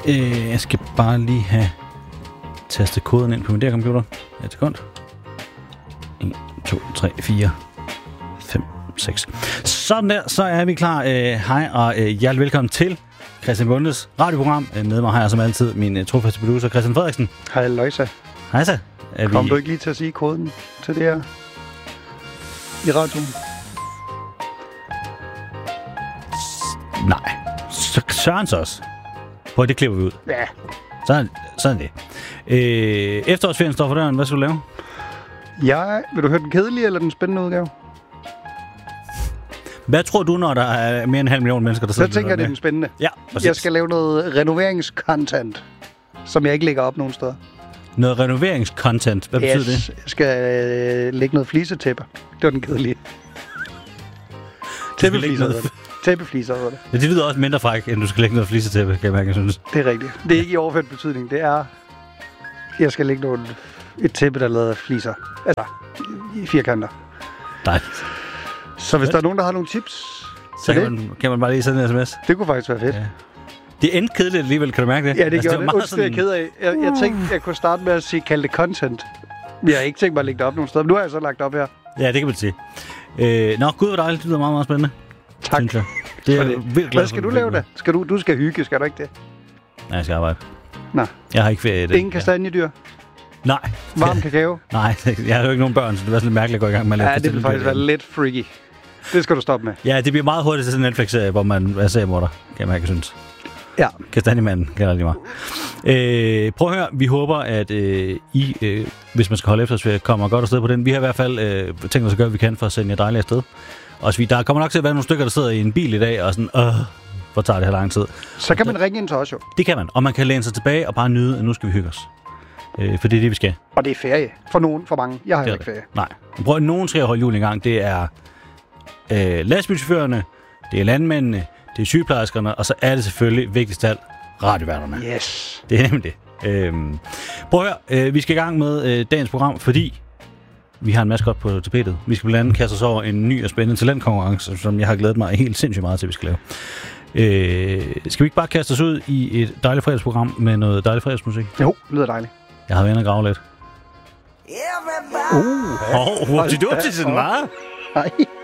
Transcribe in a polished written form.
Jeg skal bare lige have tastet koden ind på min computer. Et sekund. 1, 2, 3, 4, 5, 6. Sådan der, så er vi klar. Hej og hjertelig velkommen til Christian Bondes radioprogram. Med mig har jeg som altid min trofaste producer, Christian Frederiksen. Hej Løjsa. Hej så. Kom du ikke lige til at sige koden til det her i radioen? Nej. Sørens også. Prøv, det klipper vi ud. Ja. Sådan det. Efterårsferien står for døren. Hvad skal du lave? Vil du høre den kedelige eller den spændende udgave? Hvad tror du, når der er mere end 500.000 mennesker, der sidder? Så tænker jeg, det er den spændende. Ja, præcis. Jeg skal lave noget renoveringscontent, som jeg ikke lægger op nogen steder. Noget renoveringscontent? Hvad betyder det? Jeg skal lægge noget flisetæppe. Det var den kedelige. Tæppefliser hedder det. Ja, det lyder også mindre fræk, end du skal lægge noget flisetæppe, kan jeg mærke, jeg synes. Det er rigtigt. Det er ikke i overført betydning. Det er, jeg skal lægge et tæppe, der lader fliser. Altså, i firkanter. Dejligt. Så hvis der er nogen, der har nogle tips, så kan man bare lige sende en sms. Det kunne faktisk være fedt. Ja. Det endte kedeligt alligevel, kan du mærke det? Ja, det gjorde det. Undskyld, jeg er ked af. Jeg tænkte, jeg kunne starte med at kalde det content. Jeg har ikke tænkt mig at lægge det op nogen steder, men nu har jeg så lagt det op her. Ja, det kan man sige. Nå, gud, hvor dejligt. Det lyder meget, meget spændende. Tak. Det er vildt glad. Hvad skal du lave da? Du skal hygge, skal du ikke det? Nej, jeg skal arbejde. Nej. Jeg har ikke ferie. Ingen kastanjedyr? Nej. Varm kakao? Nej, jeg har jo ikke nogen børn, så det er sådan lidt mærkeligt at gå i gang med at lave. Ja, det vil faktisk være lidt freaky. Det skal du stoppe med. Ja, det bliver meget hurtigt til sådan en Netflix-serie, hvor man er seriemorder, kan man ikke synes. Ja. Kastanjemanden, kalder det mig. Prøv at høre, vi håber, at hvis man skal holde efterårsferie, kommer godt afsted på den. Vi har i hvert fald tænkt os at gøre, hvad vi kan for at sende jer dejligt afsted. Og der kommer nok til at være nogle stykker, der sidder i en bil i dag, og sådan, hvor tager det her lang tid. Så kan man ringe ind til os jo. Det kan man, og man kan læne sig tilbage og bare nyde, at nu skal vi hygge os. For det er det, vi skal. Og det er ferie. For nogen, for mange. Jeg har jo ikke ferie. Nej. Prøv, nogen skal holde jul i gang. Det er lastbilchaufførerne, det er landmændene, det er sygeplejerskerne, og så er det selvfølgelig vigtigst af alt radioværterne. Yes. Det er nemlig det. Prøv at høre, vi skal i gang med dagens program, fordi vi har en maskot på tapetet. Vi skal blandt andet kaste os over en ny og spændende talentkonkurrence, som jeg har glædet mig helt sindssygt meget til, vi skal lave. Skal vi ikke bare kaste os ud i et dejligt fredagsprogram med noget dejligt fredagsmusik? Jo, det lyder dejligt. Jeg har været inde og grave lidt. Du er til sådan meget. Nej.